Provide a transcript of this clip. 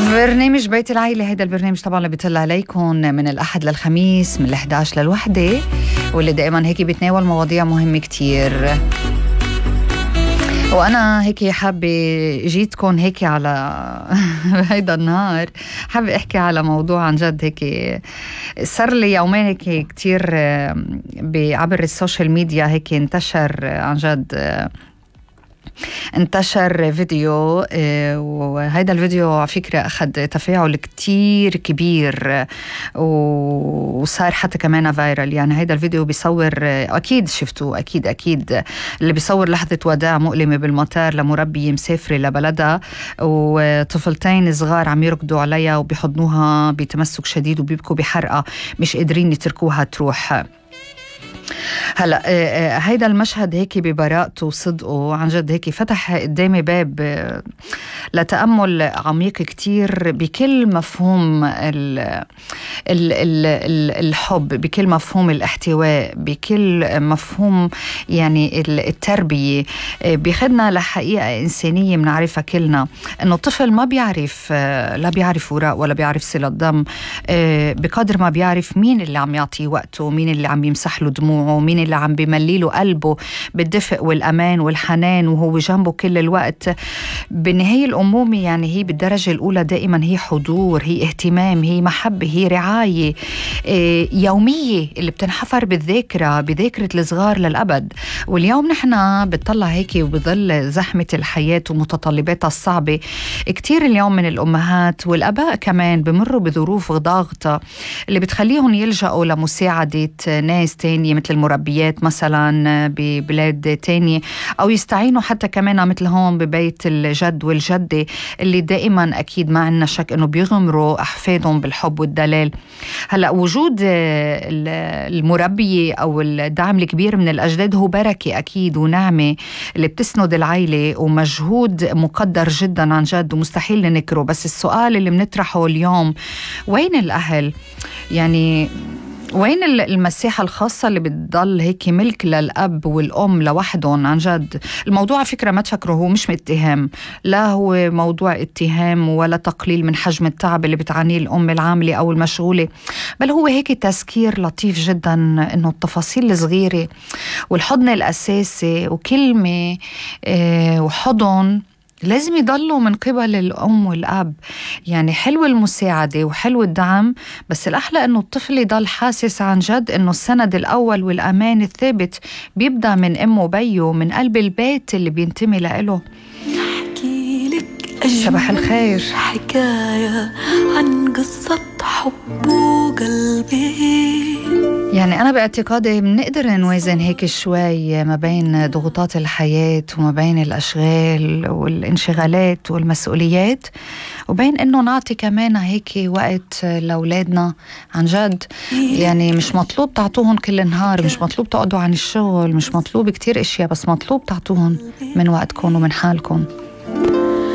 برنامج بيت العيلة، هذا البرنامج طبعا اللي بيطلع عليكم من الأحد للخميس من 11 للوحدة، واللي دائما هيك بيتناول مواضيع مهمة كتير. وأنا هيك حابة جيتكم هيك على هيدا النهار، حابة أحكي على موضوع عن جد هيك صار لي يومين هيك كتير عبر السوشيال ميديا. هيك انتشر فيديو، وهذا الفيديو على فكرة أخذ تفاعل كتير كبير، وصار حتى كمان فايرال. يعني هذا الفيديو بيصور، أكيد شفتوه، أكيد اللي بيصور لحظة وداع مؤلمة بالمطار لمربية مسافرة لبلدها، وطفلتين صغار عم يركضوا عليها وبيحضنوها بتمسك شديد وبيبكوا بحرقة، مش قادرين يتركوها تروح. هلا هيدا المشهد هيك ببراءته وصدقه عن جد هيك فتح قدامي باب لتأمل عميق كتير بكل مفهوم الحب، بكل مفهوم الاحتواء، بكل مفهوم يعني التربية. بيخدنا لحقيقة إنسانية بنعرفها كلنا، إنه الطفل ما بيعرف، لا بيعرف وراء ولا بيعرف صلة دم، بقدر ما بيعرف مين اللي عم يعطيه وقته، مين اللي عم يمسح له دموعه، مين اللي عم بيمليله قلبه بالدفء والأمان والحنان وهو جنبه كل الوقت. بالنهاية الأمومة يعني هي بالدرجة الأولى دائما هي حضور، هي اهتمام، هي محبة، هي رعاية يومية اللي بتنحفر بذاكرة الصغار للأبد. واليوم نحن بتطلع هيك وبظل زحمة الحياة ومتطلباتها الصعبة، كتير اليوم من الأمهات والأباء كمان بمروا بظروف ضاغطة اللي بتخليهم يلجأوا لمساعدة ناس تانية مثل المربيات مثلا ببلاد تانية، أو يستعينوا حتى كمان مثل هون ببيت الجد والجدة اللي دائما أكيد ما عنا شك أنه بيغمروا أحفادهم بالحب والدلال. هلأ وجود المربية أو الدعم الكبير من الأجداد هو بركة أكيد ونعمة اللي بتسند العيلة ومجهود مقدر جدا عن جد ومستحيل ننكره. بس السؤال اللي بنطرحه اليوم، وين الأهل؟ يعني وين المساحة الخاصة اللي بتضل هيك ملك للأب والأم لوحدهم؟ عن جد الموضوع فكرة ما تفكروا هو مش اتهام، لا هو موضوع اتهام ولا تقليل من حجم التعب اللي بتعانيه الأم العاملة أو المشغولة، بل هو هيك تذكير لطيف جدا إنه التفاصيل الصغيرة والحضن الأساسي وكلمة وحضن لازم يضلوا من قبل الأم والأب. يعني حلو المساعدة وحلو الدعم، بس الأحلى أنه الطفل يضل حاسس عن جد أنه السند الأول والأمان الثابت بيبدأ من أمه وبيه، من قلب البيت اللي بينتمي له. صباح الخير. حكاية عن قصة حب وقلبي. يعني أنا باعتقادي بنقدر نوازن هيك شوي ما بين ضغوطات الحياة وما بين الأشغال والانشغالات والمسؤوليات، وبين إنه نعطي كمان هيك وقت لأولادنا عن جد. يعني مش مطلوب تعطوهم كل النهار، مش مطلوب تقعدوا عن الشغل، مش مطلوب كتير إشياء، بس مطلوب تعطوهم من وقتكم ومن حالكم.